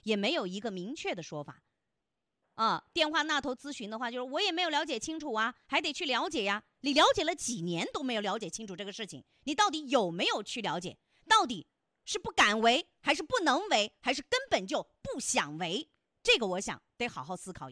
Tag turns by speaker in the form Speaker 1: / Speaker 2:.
Speaker 1: 也没有一个明确的说法。电话那头咨询的话，就是我也没有了解清楚啊，还得去了解呀。你了解了几年都没有了解清楚这个事情，你到底有没有去了解？到底是不敢为，还是不能为，还是根本就不想为？这个我想得好好思考一下。